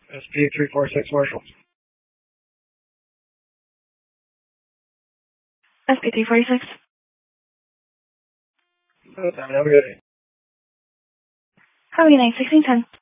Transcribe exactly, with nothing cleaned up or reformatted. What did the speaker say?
S P three four six Marshall. S P three forty-six. Have a good day. Have a good night, sixteen ten.